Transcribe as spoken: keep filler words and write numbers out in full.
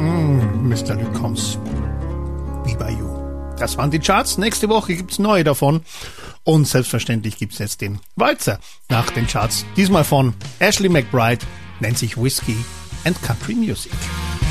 Mm, Mister Luke Combs, Be By You. Das waren die Charts. Nächste Woche gibt's neue davon. Und selbstverständlich gibt's jetzt den Walzer nach den Charts. Diesmal von Ashley McBryde, nennt sich Whiskey and Country Music.